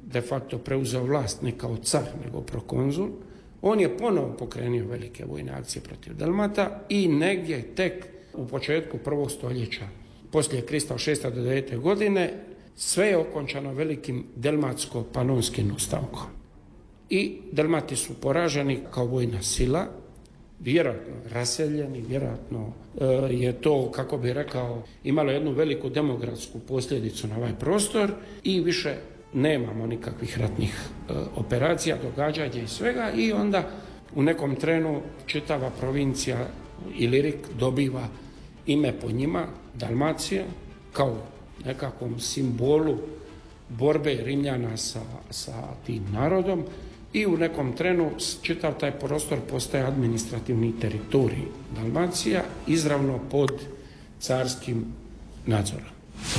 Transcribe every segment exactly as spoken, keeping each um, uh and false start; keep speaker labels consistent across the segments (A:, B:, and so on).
A: de facto preuzeo vlast ne kao car, nego prokonzul, on je ponovo pokrenio velike vojne akcije protiv Dalmata i negdje tek u početku prvog stoljeća, poslije Krista od šeste do devete godine, sve je okončano velikim delmatsko-panonskim ustankom. I Dalmati su poraženi kao vojna sila, vjerojatno raseljeni, vjerojatno e, je to, kako bi rekao, imalo jednu veliku demografsku posljedicu na ovaj prostor i više nemamo nikakvih ratnih e, operacija, događanja i svega i onda u nekom trenu čitava provincija Ilirik dobiva ime po njima, Dalmacija, kao nekakvom simbolu borbe Rimljana sa, sa tim narodom i u nekom trenu čitav taj prostor postaje administrativni teritorij Dalmacija, izravno pod carskim nadzorom.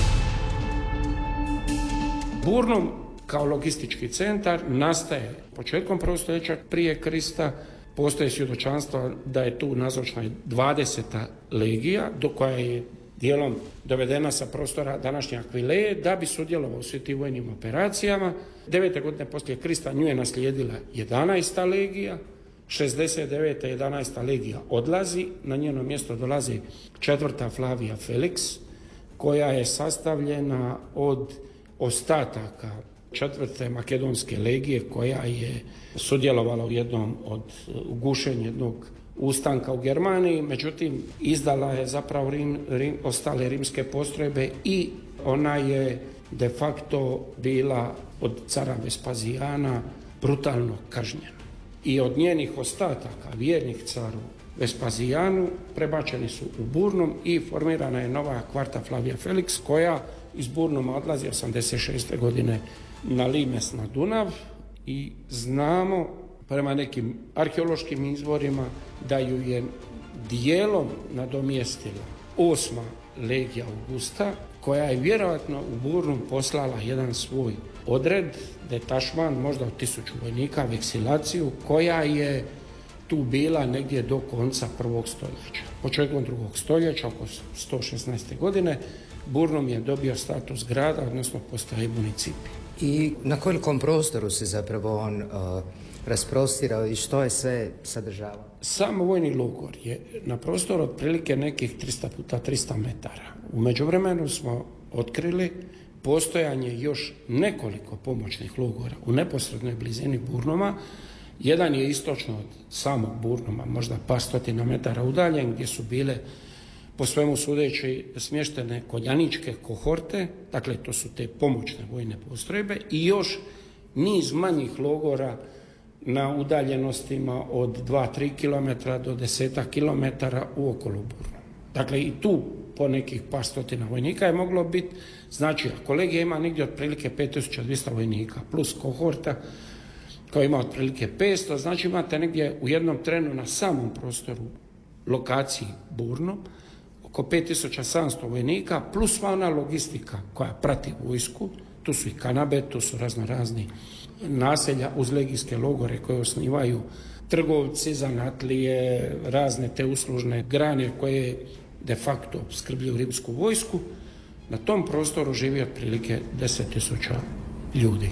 A: Burnum kao logistički centar nastaje početkom prvog stoljeća prije Krista. Postoje svjedočanstva da je tu nazočna dvadeseta legija, do koja je dijelom dovedena sa prostora današnje Akvileje, da bi sudjelovao u svim tim vojnim operacijama. Devete godine poslije Krista nju je naslijedila jedanaesta legija, šezdeset devete jedanaesta legija odlazi, na njeno mjesto dolazi četvrta Flavija Felix, koja je sastavljena od ostataka četvrte makedonske legije, koja je sudjelovala u jednom od gušenja jednog ustanka u Germaniji, međutim izdala je zapravo Rim, Rim, ostale rimske postrojbe i ona je de facto bila od cara Vespazijana brutalno kažnjena. I od njenih ostataka, vjernih caru Vespazijanu, prebačeni su u Burnum i formirana je nova kvarta Flavija Felix, koja iz Burnuma odlazi osamdeset šeste godine na Limes na Dunav i znamo prema nekim arheološkim izvorima da ju je dijelom nadomjestila osma legija Augusta, koja je vjerojatno u Burnum poslala jedan svoj odred, detašman, možda od tisuću vojnika, veksilaciju, koja je tu bila negdje do konca prvog stoljeća. Početkom drugog stoljeća, oko sto šesnaeste godine, Burnum je dobio status grada, odnosno postaje municipij.
B: I na kolikom prostoru se zapravo on uh, rasprostirao i što je sve sadržavao?
A: Sam vojni logor je na prostoru otprilike nekih tristo puta tristo metara. U međuvremenu smo otkrili postojanje još nekoliko pomoćnih logora u neposrednoj blizini Burnuma. Jedan je istočno od samog Burnuma, možda par stotina metara udaljen, gdje su bile po svemu sudeći smještene koljaničke kohorte, dakle to su te pomoćne vojne postrojbe, i još niz manjih logora na udaljenostima od dva do tri kilometra do desetak kilometara u okolo Burnuma. Dakle i tu po nekih par stotina vojnika je moglo biti, znači ako legija ima negdje otprilike pet tisuća dvjesto vojnika plus kohorta koja ima otprilike petsto, znači imate negdje u jednom trenu na samom prostoru lokaciji Burnum oko pet tisuća sedamsto vojnika, plus sva ona logistika koja prati vojsku, tu su i kanabe, tu su razno razni naselja uz legijske logore koje osnivaju trgovci, zanatlije, razne te uslužne grane koje de facto opskrbljuju rimsku vojsku. Na tom prostoru živi otprilike deset tisuća ljudi.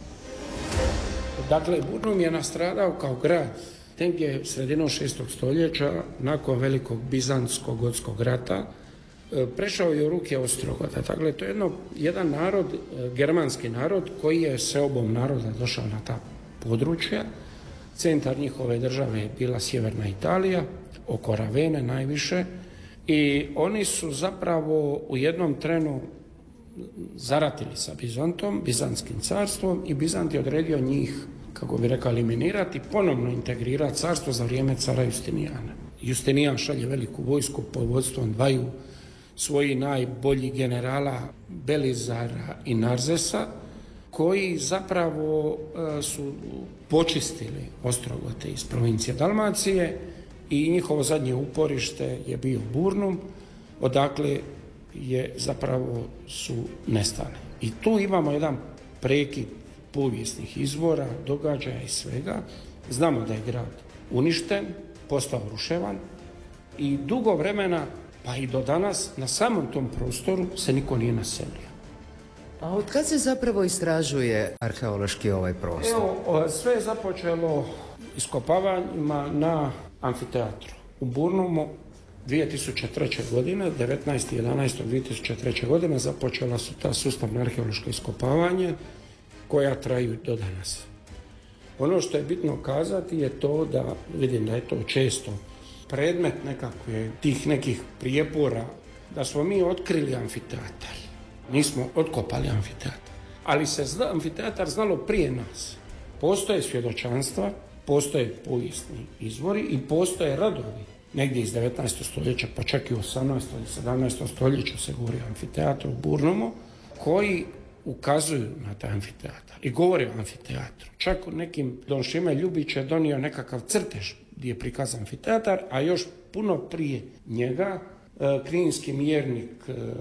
A: Dakle, Burnum je nastradao kao grad negdje sredinom šestog stoljeća, nakon velikog Bizantsko-Gotskog rata, prešao je u ruke Ostrogoda. Dakle, to je jedno, jedan narod, germanski narod, koji je seobom naroda došao na ta područja. Centar njihove države je bila sjeverna Italija, oko Ravene najviše, i oni su zapravo u jednom trenu zaratili sa Bizantom, Bizantskim carstvom, i Bizant je odredio njih, kako bi rekao, eliminirati, ponovno integrirati carstvo za vrijeme cara Justinijana. Justinijan šalje veliku vojsku pod vodstvom dvaju svojih najboljih generala Belizara i Narzesa, koji zapravo e, su počistili Ostrogote iz provincije Dalmacije i njihovo zadnje uporište je bio Burnum, odakle je zapravo su nestali. I tu imamo jedan prekid povijesnih izvora, događaja i svega. Znamo da je grad uništen, postao ruševan i dugo vremena, pa i do danas, na samom tom prostoru se niko nije naselio.
B: A od kad se zapravo istražuje arheološki ovaj prostor?
A: Evo, sve je započelo iskopavanjima na amfiteatru u Burnumu dvije tisuće treće. godine, devetnaesti jedanaesti dvije tisuće treće. godine započela su ta sustavna arheološka iskopavanja koja traju do danas. Ono što je bitno kazati je to da, vidim da je to često predmet nekakve tih nekih prijepora, da smo mi otkrili amfiteatar. Nismo otkopali amfiteatar. Ali se zna, amfiteatar znalo prije nas. Postoje svjedočanstva, postoje povijesni izvori i postoje radovi. Negdje iz devetnaestog. stoljeća, pa čak i u osamnaestom. i sedamnaestom. stoljeću se govori o amfiteatru u Burnumu, koji ukazuju na taj amfiteatar i govore o amfiteatru. Čak u nekim, Don Šime Ljubić je donio nekakav crtež gdje je prikazan amfiteatar, a još puno prije njega kninski mjernik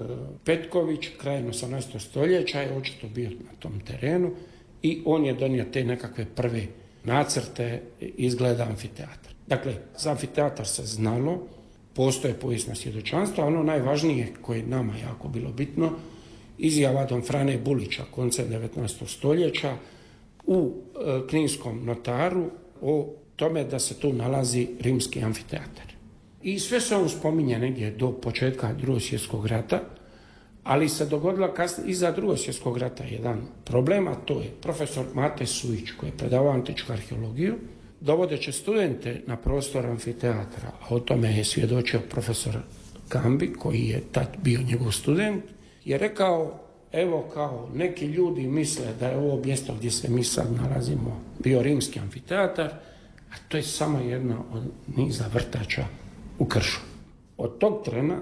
A: Petković krajem osamnaestog. stoljeća je očito bio na tom terenu i on je donio te nekakve prve nacrte izgleda amfiteatra. Dakle, za amfiteatar se znalo, postoje povijesna svjedočanstva, ono najvažnije koje je nama jako bilo bitno, izjava don Frane Bulića koncem devetnaestog. stoljeća u e, kninskom notaru o tome da se tu nalazi rimski amfiteatar. I sve se on spominje negdje do početka Drugog svjetskog rata, ali se dogodila kasnije iza Drugog svjetskog rata jedan problem, a to je profesor Mate Sujić koji je predavao antičku arheologiju, dovodeći studente na prostor amfiteatra, a o tome je svjedočio profesor Kambi koji je tad bio njegov student, je rekao, evo kao neki ljudi misle da je ovo mjesto gdje se mi sad nalazimo bio rimski amfiteatar, a to je samo jedna od niza vrtača u kršu. Od tog trena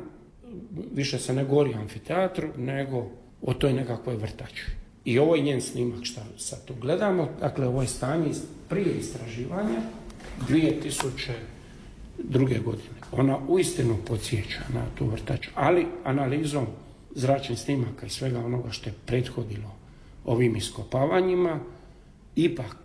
A: više se ne govori o amfiteatru, nego o toj nekakvoj vrtači. I ovo je njen snimak što sad tu gledamo, dakle ovo je stanje prije istraživanja dvije tisuće druge. godine. Ona uistinu podsjeća na tu vrtaču, ali analizom zračnih snimaka i svega onoga što je prethodilo ovim iskopavanjima, ipak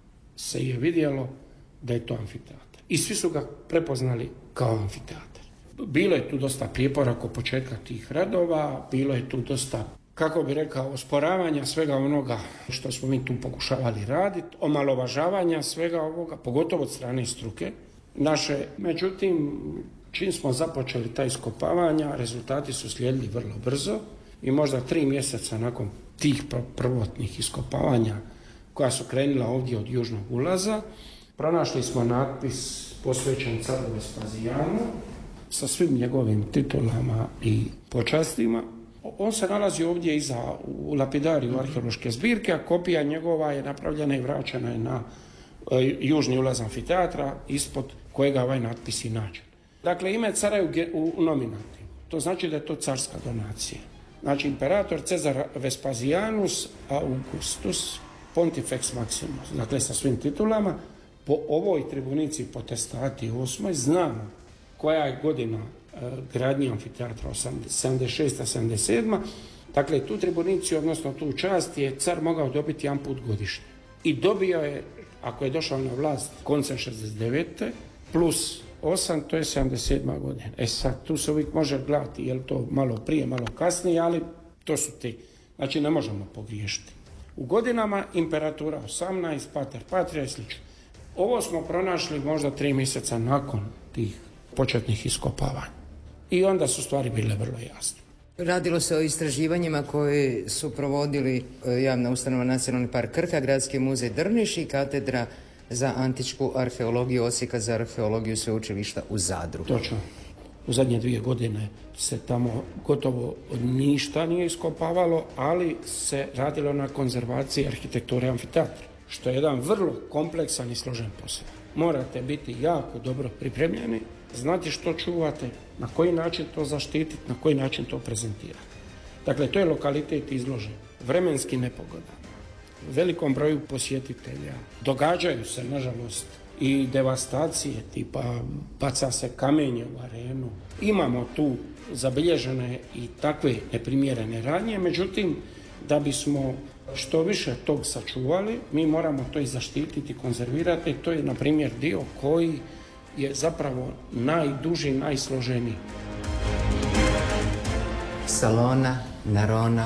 A: se je vidjelo da je to amfiteatar. I svi su ga prepoznali kao amfiteatar. Bilo je tu dosta prijepora oko početka tih radova, bilo je tu dosta, kako bi rekao, osporavanja svega onoga što smo mi tu pokušavali raditi, omalovažavanja svega ovoga, pogotovo od strane struke naše. Međutim, čim smo započeli ta iskopavanja, rezultati su slijedili vrlo brzo i možda tri mjeseca nakon tih prvotnih iskopavanja koja su krenula ovdje od južnog ulaza, pronašli smo natpis posvećen caru Vespazijanu sa svim njegovim titulama i počastima. On se nalazi ovdje iza u lapidariju arheološke zbirke, a kopija njegova je napravljena i vraćena je na e, južni ulaz amfiteatra, ispod kojega ovaj natpis i nađen. Dakle, ime cara je u, u nominativu. To znači da je to carska donacija. Znači, imperator Cezar Vespasianus Augustus Pontifex Maximus, dakle sa svim titulama. Po ovoj tribunici potestati osmoj znamo koja je godina e, gradnje amfiteatra, sedamdeset šesta sedamdeset sedma. Dakle, tu tribuniciju, odnosno tu čast je car mogao dobiti jedan put godišnje. I dobio je, ako je došao na vlast koncem šezdeset devete plus osam, to je sedamdeset sedma. godina. E sad, tu se uvijek može gledati, je li to malo prije, malo kasnije, ali to su ti. Znači, ne možemo pogriješiti. U godinama imperatura osamnaest, pater patria i slično. Ovo smo pronašli možda tri mjeseca nakon tih početnih iskopavanja. I onda su stvari bile vrlo jasne.
B: Radilo se o istraživanjima koje su provodili javna ustanova Nacionalni park Krka, Gradski muzej Drniš i katedra za antičku arheologiju Osijeka za arheologiju sveučilišta u Zadru.
A: Točno. U zadnje dvije godine se tamo gotovo ništa nije iskopavalo, ali se radilo na konzervaciji arhitekture amfiteatra, što je jedan vrlo kompleksan i složen posao. Morate biti jako dobro pripremljeni, znati što čuvate, na koji način to zaštititi, na koji način to prezentirati. Dakle, to je lokalitet izložen vremenski nepogodan, velikom broju posjetitelja. Događaju se, nažalost, i devastacije, tipa baca se kamenje u arenu. Imamo tu zabilježene i takve neprimjerene radnje, međutim, da bismo što više tog sačuvali, mi moramo to i zaštititi, konzervirati. To je, na primjer, dio koji je zapravo najduži, najsloženiji.
B: Salona, Narona,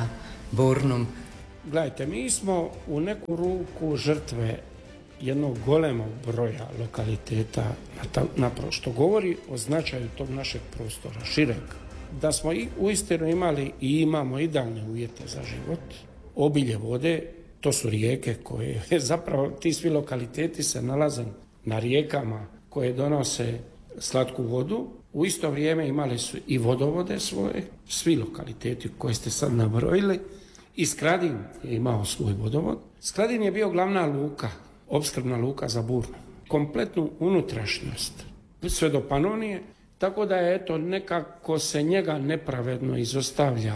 B: Burnum?
A: Gledajte, mi smo u neku ruku žrtve jednog golemog broja lokaliteta, napravo što govori o značaju tog našeg prostora, šireg. Da smo i uistinu imali i imamo idealne uvjete za život, obilje vode, to su rijeke koje zapravo ti svi lokaliteti se nalaze na rijekama koje donose slatku vodu. U isto vrijeme imali su i vodovode svoje, svi lokaliteti koje ste sad nabrojili. I Skradin je imao svoj vodovod. Skradin je bio glavna luka, opskrbna luka za Burnu. Kompletnu unutrašnjost, sve do Panonije, tako da je eto nekako se njega nepravedno izostavlja.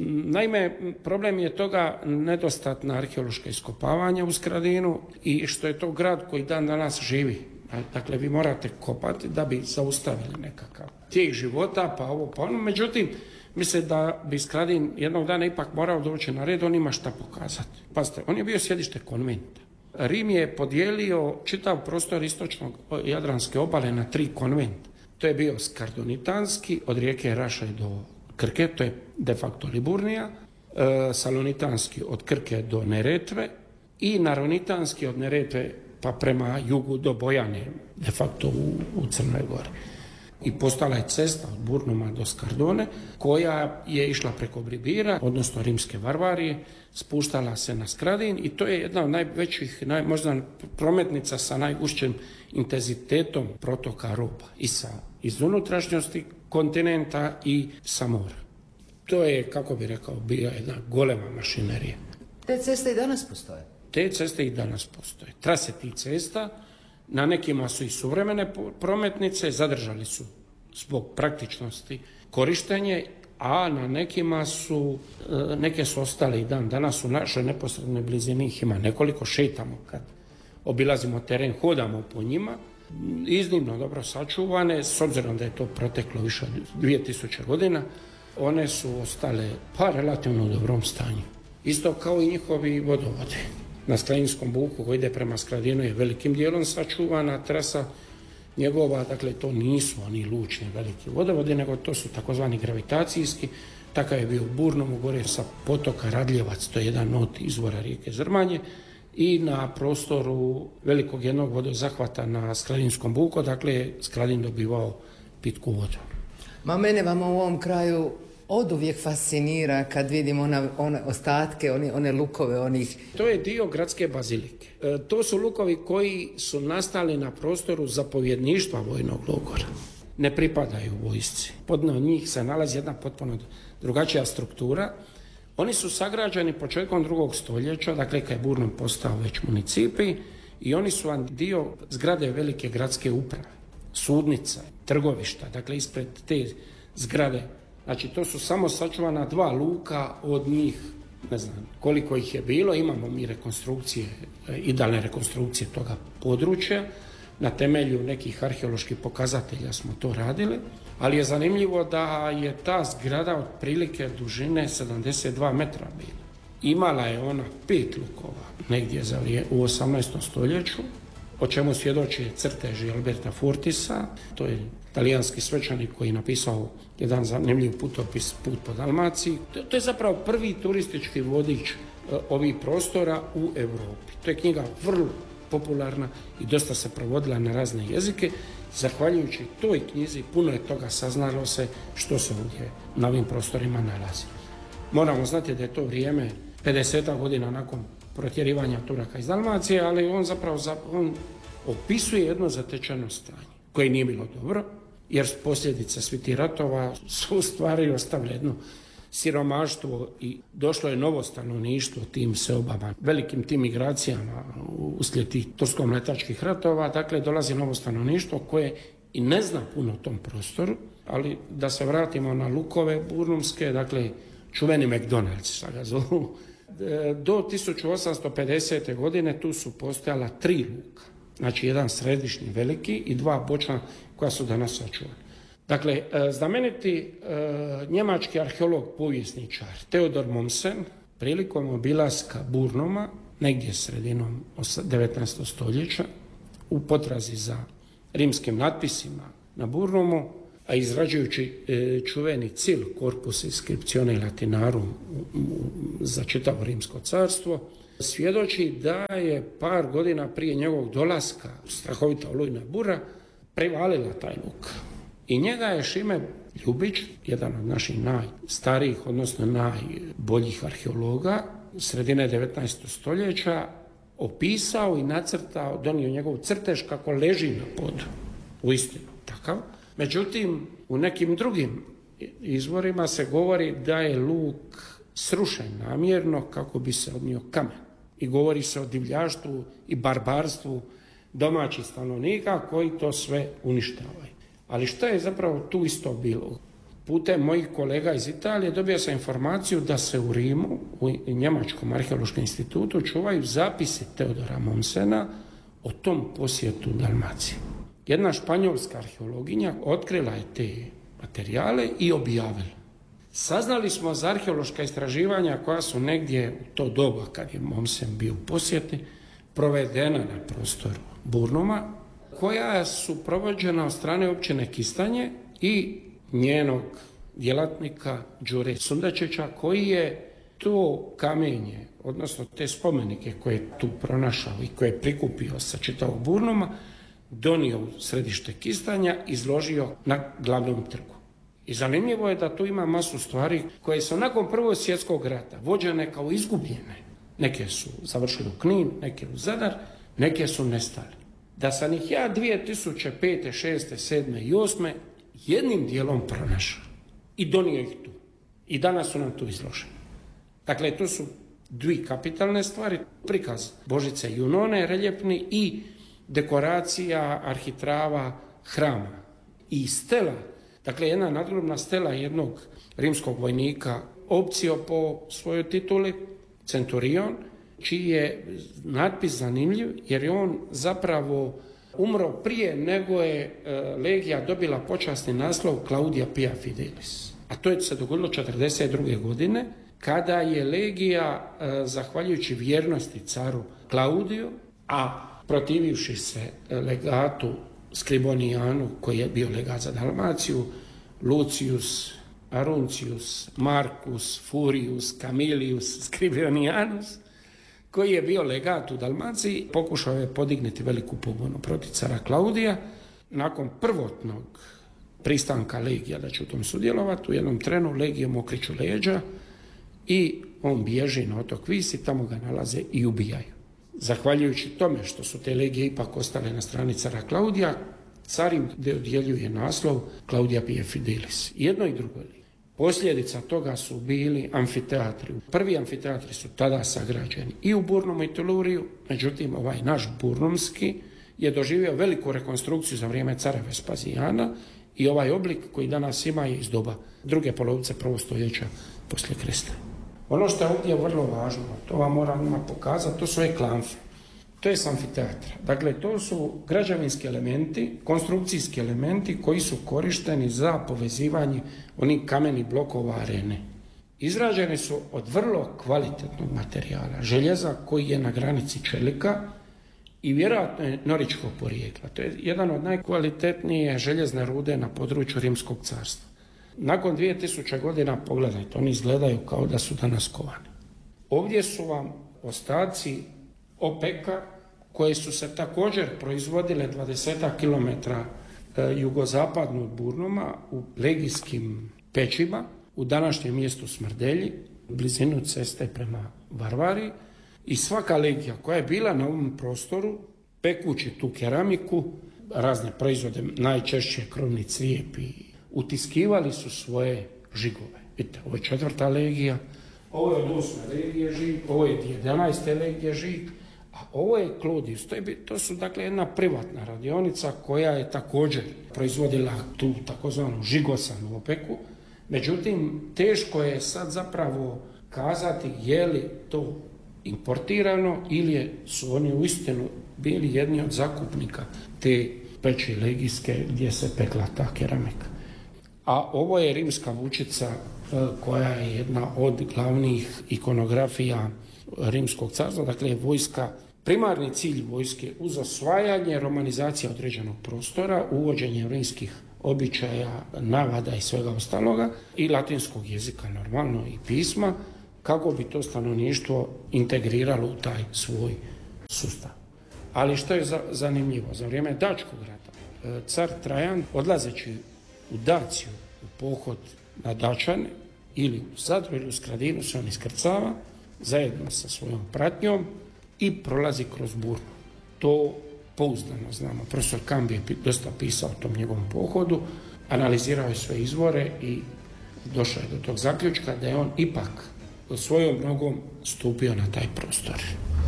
A: Naime, problem je toga nedostatna arheološka iskopavanja u Skradinu i što je to grad koji dan danas živi. Dakle, vi morate kopati da bi zaustavili nekakav tijek života, pa ovo, pa ono. Međutim, mislim da bi Skradin jednog dana ipak morao doći na red, on ima šta pokazati. Pazite, on je bio sjedište konventa. Rim je podijelio čitav prostor istočnog Jadranske obale na tri konventa. To je bio Skardonitanski, od rijeke Raše do Krke, to je de facto Liburnija, e, Salonitanski od Krke do Neretve i Naronitanski od Neretve pa prema jugu do Bojane, de facto u, u Crnoj Gori. I postala je cesta od Burnuma do Skardone, koja je išla preko Bribira, odnosno rimske Varvarije, spuštala se na Skradin i to je jedna od najvećih, naj, možda prometnica sa najgušćim intenzitetom protoka roba i sa, iz unutrašnjosti kontinenta i sa mora. To je, kako bi rekao, bila jedna golema mašinerija.
B: Te ceste i danas postoje?
A: Te ceste i danas postoje. Trase tih cesta, na nekima su i suvremene prometnice, zadržali su zbog praktičnosti korištenje, a na nekima su, neke su ostale i dan danas u našoj neposrednoj blizini, ih ima nekoliko, šetamo kad obilazimo teren, hodamo po njima, iznimno dobro sačuvane, s obzirom da je to proteklo više od dvije tisuće godina, one su ostale pa relativno u dobrom stanju. Isto kao i njihovi vodovode. Na Skladinskom buku koji ide prema Skradinu je velikim dijelom sačuvana trasa njegova, dakle to nisu oni lučni veliki vodovodi, nego to su takozvani gravitacijski. Takav je bio u Burnomu, gore sa potoka Radljevac, to je jedan od izvora rijeke Zrmanje, i na prostoru velikog jednog vodozahvata na Skladinskom buku, dakle Skradin dobivao pitku vodu.
B: Ma mene vam u ovom kraju oduvijek fascinira kad vidimo ona, one ostatke, one, one lukove onih. To
A: je dio gradske bazilike. E, to su lukovi koji su nastali na prostoru zapovjedništva vojnog logora. Ne pripadaju vojsci. Pod njih se nalazi jedna potpuno drugačija struktura. Oni su sagrađeni početkom drugog stoljeća, dakle kad je Burnum postao već municipi, i oni su dio zgrade velike gradske uprave, sudnica, trgovišta, dakle ispred te zgrade. Znači, to su samo sačuvana dva luka, od njih, ne znam koliko ih je bilo, imamo mi rekonstrukcije, idealne rekonstrukcije toga područja, na temelju nekih arheoloških pokazatelja smo to radili, ali je zanimljivo da je ta zgrada otprilike dužine sedamdeset dva metra bila. Imala je ona pet lukova, negdje za u osamnaestom stoljeću, o čemu svjedoči crteži Alberta Fortisa, to je talijanski svećanik koji je napisao jedan zanimljiv putopis Put po Dalmaciji. To, to je zapravo prvi turistički vodič e, ovih prostora u Europi. To je knjiga vrlo popularna i dosta se provodila na razne jezike. Zahvaljujući toj knjizi puno je toga saznalo se što se ovdje na ovim prostorima nalazi. Moramo znati da je to vrijeme pedeset godina nakon protjerivanja Turaka iz Dalmacije, ali on zapravo on opisuje jedno zatečeno stanje koje nije bilo dobro, jer posljedice svih tih ratova su u stvari ostavile jedno siromaštvo i došlo je novo stanovništvo tim seobama, velikim tim migracijama uslijed tih tursko-mletačkih ratova, dakle dolazi novo stanovništvo koje i ne zna puno o tom prostoru, ali da se vratimo na lukove burnumske, dakle čuveni McDonald's, šta ga zovu, do tisuću osamsto pedesete. godine tu su postojala tri luka. Znači jedan središnji veliki i dva bočna koja su danas sačuvana. Dakle, znameniti e, njemački arheolog, povjesničar Theodor Mommsen prilikom obilaska Burnuma, negdje sredinom devetnaestog stoljeća, u potrazi za rimskim natpisima na Burnumu, a izrađujući e, čuveni cil Corpus Inscriptione Latinarum za čitavo Rimsko carstvo, svjedoči da je par godina prije njegovog dolaska strahovita olujna bura prevalila taj luk. I njega je Šime Ljubić, jedan od naših najstarijih, odnosno najboljih arheologa, sredine devetnaestog stoljeća, opisao i nacrtao, donio njegov crtež kako leži na podu. Uistinu takav. Međutim, u nekim drugim izvorima se govori da je luk srušen namjerno kako bi se odnio kamen. I govori se o divljaštvu i barbarstvu domaćih stanovnika koji to sve uništavaju. Ali što je zapravo tu isto bilo? Putem mojih kolega iz Italije dobio sam informaciju da se u Rimu, u Njemačkom arheološkom institutu, čuvaju zapisi Teodora Mommsena o tom posjetu Dalmaciji. Jedna španjolska arheologinja otkrila je te materijale i objavila. Saznali smo za arheološka istraživanja koja su negdje u to doba, kad je Mommsen bio u posjeti, provedena na prostoru Burnuma, koja su provođena od strane općine Kistanje i njenog djelatnika Đure Sundačića, koji je to kamenje, odnosno te spomenike koje je tu pronašao i koje je prikupio sa čitavog Burnuma, donio u središte Kistanja, izložio na glavnom trgu. I zanimljivo je da tu ima masu stvari koje su nakon Prvog svjetskog rata vođene kao izgubljene. Neke su završile u Knin, neke u Zadar, neke su nestale. Da sam ih ja dvije tisuće pete, šeste, sedme i osme jednim dijelom pronašao i donio ih tu. I danas su nam tu izloženi. Dakle, tu su dvije kapitalne stvari, prikaz Božice Junone, reljepni, i dekoracija arhitrava hrama. I stela, dakle jedna nadgrobna stela jednog rimskog vojnika, Opcio po svojoj tituli, Centurion, čiji je natpis zanimljiv jer je on zapravo umro prije nego je legija dobila počasni naslov Claudia Pia Fidelis. A to je se dogodilo četrdeset druge godine, kada je legija, zahvaljujući vjernosti caru Klaudiju, a protivivši se legatu Scribonianu, koji je bio legat za Dalmaciju, Lucius Aruncius, Marcus, Furius, Camilius, Scribonianus, koji je bio legat u Dalmaciji, pokušao je podignuti veliku pobunu protiv cara Klaudija. Nakon prvotnog pristanka legija da će u tom sudjelovati, u jednom trenu legijom okreću leđa i on bježi na otok Vis i tamo ga nalaze i ubijaju. Zahvaljujući tome što su te legije ipak ostale na strani cara Klaudija, car im dodjeljuje naslov Claudia Pia Fidelis. Jedno i drugo. Posljedica toga su bili amfiteatri. Prvi amfiteatri su tada sagrađeni i u Burnumu i Telluriju, međutim ovaj naš burnumski je doživio veliku rekonstrukciju za vrijeme cara Vespazijana i ovaj oblik koji danas ima je iz doba druge polovice prvog stoljeća poslije Krista. Ono što je ovdje vrlo važno, to vam moram pokazati, to su eklamfe. To je amfiteatra. Dakle, to su građevinski elementi, konstrukcijski elementi koji su korišteni za povezivanje onih kamenih blokova arene. Izrađeni su od vrlo kvalitetnog materijala, željeza koji je na granici čelika i vjerojatno je noričkog porijekla. To je jedan od najkvalitetnije željezne rude na području Rimskog carstva. Nakon dvije tisuće godina, pogledajte, oni izgledaju kao da su danas kovani. Ovdje su vam ostaci opeka koje su se također proizvodile dvadeset kilometara jugozapadno od Burnuma u legijskim pećima u današnjem mjestu Smrdelji, u blizinu ceste prema Varvari, i svaka legija koja je bila na ovom prostoru, pekući tu keramiku, razne proizvode, najčešće krovni crijep, i utiskivali su svoje žigove. Vidite, ovo je četvrta legija, ovo je od osme legije žig, ovo je od jedanaeste legije žig, a ovo je Claudius. To, je, to su dakle jedna privatna radionica koja je također proizvodila tu takozvanu žigosanu opeku. Međutim, teško je sad zapravo kazati je li to importirano ili je, su oni uistinu bili jedni od zakupnika te peći legijske gdje se pekla ta keramika. A ovo je rimska vučica koja je jedna od glavnih ikonografija Rimskog carstva, dakle vojska, primarni cilj vojske uz osvajanje, romanizacija određenog prostora, uvođenje rimskih običaja, navada i svega ostaloga i latinskog jezika normalno i pisma, kako bi to stanovništvo integriralo u taj svoj sustav. Ali što je za, zanimljivo, za vrijeme Dačkog rata, car Trajan, odlazeći u Daciju, u pohod na Dačane, ili u Zadru ili u Skradinu, se on iskrcava zajedno sa svojom pratnjom i prolazi kroz Burnu. To pouzdano znamo. Profesor Kambi je dosta pisao o tom njegovom pohodu, analizirao je sve izvore i došao je do tog zaključka da je on ipak svojom nogom stupio na taj prostor.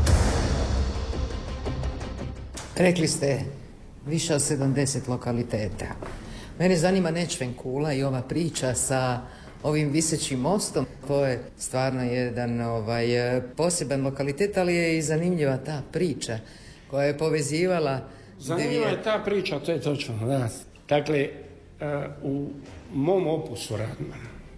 B: Rekli ste više od sedamdeset lokaliteta. Mene zanima Nečven kula i ova priča sa ovim visećim mostom. To je stvarno jedan ovaj, poseban lokalitet, ali je i zanimljiva ta priča koja je povezivala...
A: Zanimljiva je ta priča, to je točno, da. Dakle, u mom opusu radnom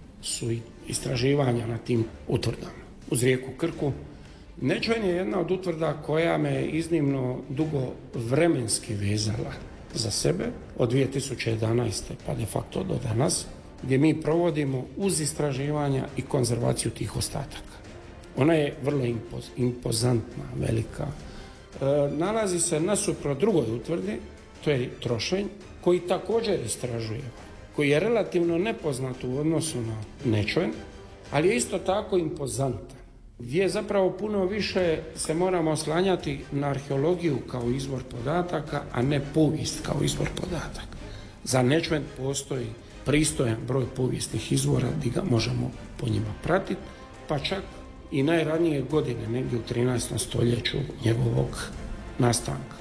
A: su istraživanja na tim utvrdama uz rijeku Krku. Nečven je jedna od utvrda koja me iznimno dugo vremenski vezala za sebe, od dvije tisuće jedanaeste pa de facto do danas, gdje mi provodimo uz istraživanja i konzervaciju tih ostataka. Ona je vrlo impoz, impozantna, velika. E, nalazi se nasuprot drugoj utvrdi, to je Trošenj, koji također istražuje, koji je relativno nepoznat u odnosu na Nečven, ali je isto tako impozantan, gdje zapravo puno više se moramo oslanjati na arheologiju kao izvor podataka, a ne povijest kao izvor podataka. Za Nečven postoji pristojan broj povijesnih izvora gdje ga možemo po njima pratiti, pa čak i najranije godine, negdje u trinaestom stoljeću njegovog nastanka.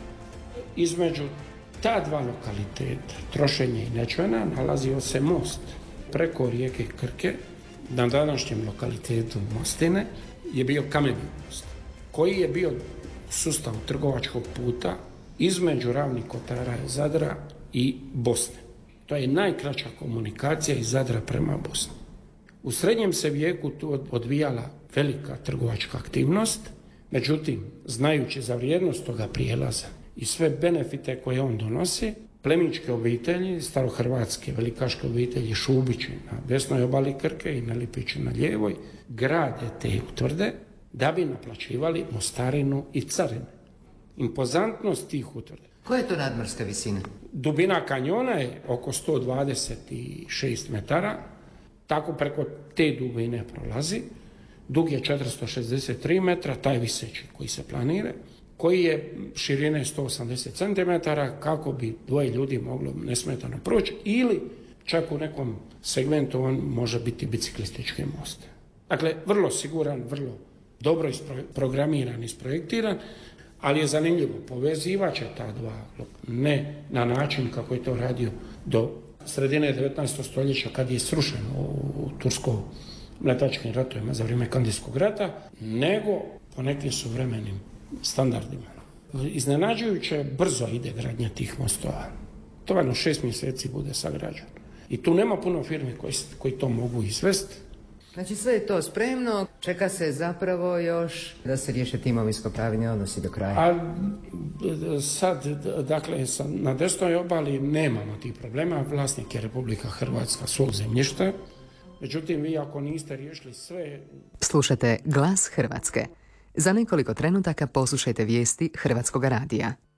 A: Između ta dva lokaliteta, Trošenje i Nečvena, nalazio se most preko rijeke Krke, na današnjem lokalitetu Mostine je bio kameni most, koji je bio u sustavu trgovačkog puta između Ravnih Kotara, Zadra i Bosne. To je najkraća komunikacija iz Zadra prema Bosni. U srednjem se vijeku tu odvijala velika trgovačka aktivnost, međutim, znajući za vrijednost toga prijelaza i sve benefite koje on donosi, plemićke obitelji, starohrvatske velikaške obitelji Šubići na desnoj obali Krke i Nelipići na lijevoj, grade te utvrde da bi naplaćivali mostarinu i carine. Impozantnost tih utvrde.
B: Koja je to nadmorska visina?
A: Dubina kanjona je oko sto dvadeset šest metara, tako preko te dubine prolazi. Dug je četiristo šezdeset tri metra, taj viseći koji se planira, koji je širine sto osamdeset centimetara, kako bi dvoje ljudi moglo nesmetano proći, ili čak u nekom segmentu on može biti biciklistički most. Dakle, vrlo siguran, vrlo dobro isprogramiran, isprojektiran, ali je zanimljivo, povezivat će ta dva, ne na način kako je to radio do sredine devetnaestog stoljeća kad je srušen u tursko-mletačkim ratovima za vrijeme Kandijskog rata, nego po nekim suvremenim standardima. Iznenađujuće brzo ide gradnja tih mostova. To jedno šest mjeseci bude sagrađeno. I tu nema puno firmi koji, koji to mogu izvesti.
B: Znači sve je to spremno, čeka se zapravo još da se riješe ti imovinsko-pravni odnosi do kraja.
A: A sad, dakle, na desnoj obali nemamo tih problema, vlasnik je Republika Hrvatska svog zemljišta, međutim vi ako niste riješili sve...
C: Slušate Glas Hrvatske. Za nekoliko trenutaka poslušajte vijesti Hrvatskog radija.